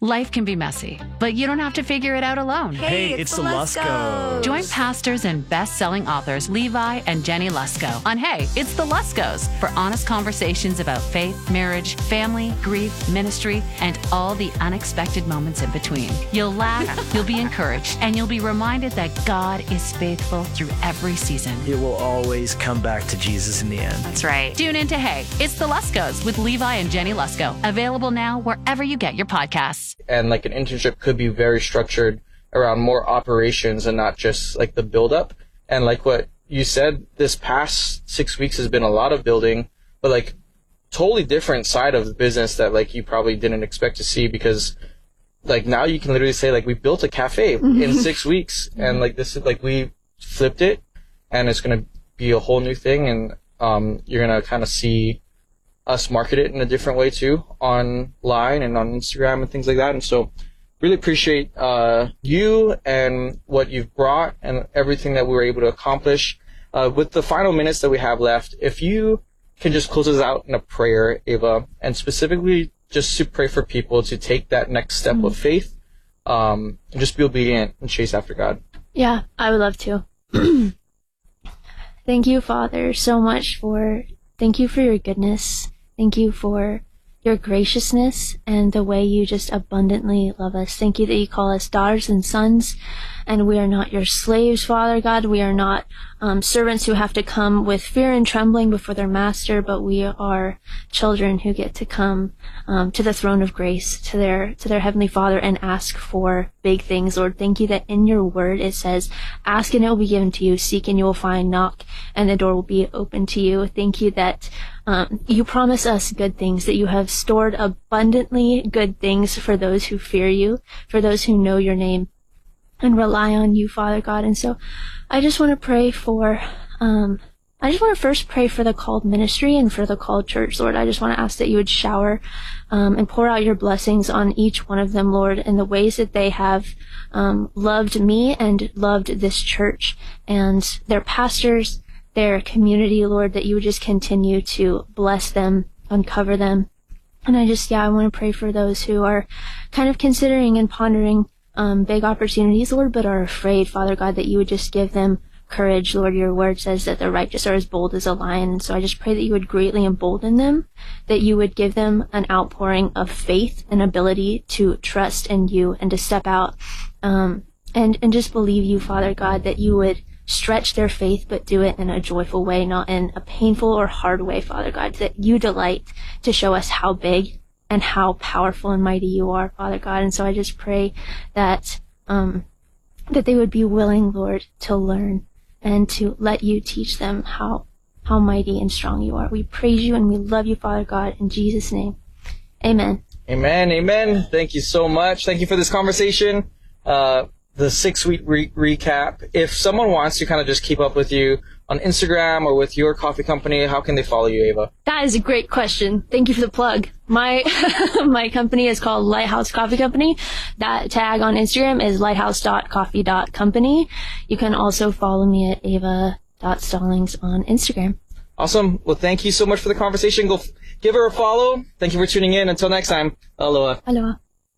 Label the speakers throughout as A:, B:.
A: Life can be messy, but you don't have to figure it out alone.
B: Hey, it's the Luskos.
A: Join pastors and best-selling authors Levi and Jenny Lusko on Hey, It's the Luskos for honest conversations about faith, marriage, family, grief, ministry, and all the unexpected moments in between. You'll laugh, you'll be encouraged, and you'll be reminded that God is faithful through every season.
B: It will always come back to Jesus in the end.
A: That's right. Tune in to Hey, It's the Luskos with Levi and Jenny Lusko. Available now wherever you get your podcasts.
C: And like an internship could be very structured around more operations and not just like the build up. And like what you said, this past 6 weeks has been a lot of building, but like totally different side of the business that like you probably didn't expect to see, because like now you can literally say like we built a cafe in 6 weeks, and like this is like we flipped it and it's going to be a whole new thing. And you're going to kind of see us market it in a different way too, online and on Instagram and things like that. And so really appreciate you and what you've brought and everything that we were able to accomplish. With the final minutes that we have left, if you can just close us out in a prayer, Ava, and specifically just to pray for people to take that next step of faith, and just be obedient and chase after God.
D: Yeah, I would love to. Thank you, Father, so much thank you for your goodness. Thank you for your graciousness and the way you just abundantly love us. Thank you that you call us daughters and sons, and we are not your slaves, Father God. We are not servants who have to come with fear and trembling before their master, but we are children who get to come to the throne of grace, to their Heavenly Father, and ask for big things. Lord, thank you that in your word it says, ask and it will be given to you, seek and you will find, knock and the door will be open to you. Thank you that you promise us good things, that you have stored abundantly good things for those who fear you, for those who know your name and rely on you, Father God. And so I just want to pray for, I just want to first pray for the Called ministry and for the Called church, Lord. I just want to ask that you would shower and pour out your blessings on each one of them, Lord, in the ways that they have loved me and loved this church and their pastors, their community, Lord, that you would just continue to bless them, uncover them. And I want to pray for those who are kind of considering and pondering big opportunities, Lord, but are afraid, Father God, that you would just give them courage. Lord, your word says that the righteous are as bold as a lion. And so I just pray that you would greatly embolden them, that you would give them an outpouring of faith and ability to trust in you and to step out and just believe you, Father God, that you would stretch their faith, but do it in a joyful way, not in a painful or hard way, Father God, that you delight to show us how big and how powerful and mighty you are, Father God. And so I just pray that that they would be willing, Lord, to learn and to let you teach them how mighty and strong you are. We praise you and we love you, Father God, in Jesus' name. Amen.
C: Amen. Amen. Thank you so much. Thank you for this conversation. The 6 week recap. If someone wants to kind of just keep up with you on Instagram or with your coffee company, how can they follow you, Ava?
D: That is a great question. Thank you for the plug. My my company is called Lighthouse Coffee Company. That tag on Instagram is lighthouse.coffee.company. You can also follow me at ava.stallings on Instagram.
C: Awesome. Well, thank you so much for the conversation. Go give her a follow. Thank you for tuning in. Until next time, aloha.
D: Aloha.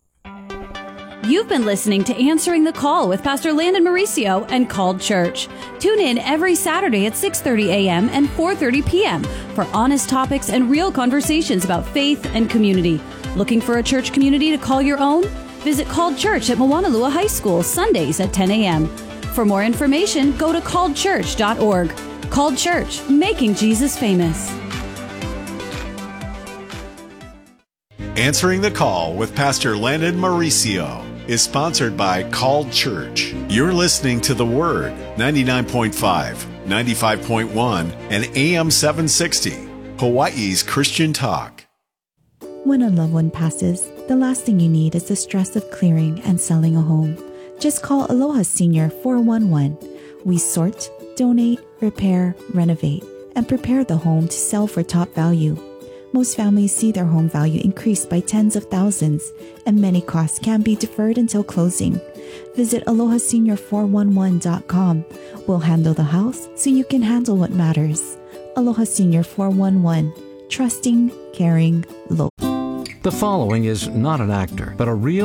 E: You've been listening to Answering the Call with Pastor Landon Mauricio and Called Church. Tune in every Saturday at 6:30 a.m. and 4:30 p.m. for honest topics and real conversations about faith and community. Looking for a church community to call your own? Visit Called Church at Moanalua High School Sundays at 10 a.m. For more information, go to calledchurch.org. Called Church, making Jesus famous.
F: Answering the Call with Pastor Landon Mauricio is sponsored by Called Church. You're listening to The Word, 99.5, 95.1, and AM 760, Hawaii's Christian Talk.
G: When a loved one passes, the last thing you need is the stress of clearing and selling a home. Just call Aloha Senior 411. We sort, donate, repair, renovate, and prepare the home to sell for top value. Most families see their home value increase by tens of thousands, and many costs can be deferred until closing. Visit AlohaSenior411.com. We'll handle the house so you can handle what matters. Aloha Senior 411. Trusting, caring, local.
H: The following is not an actor, but a real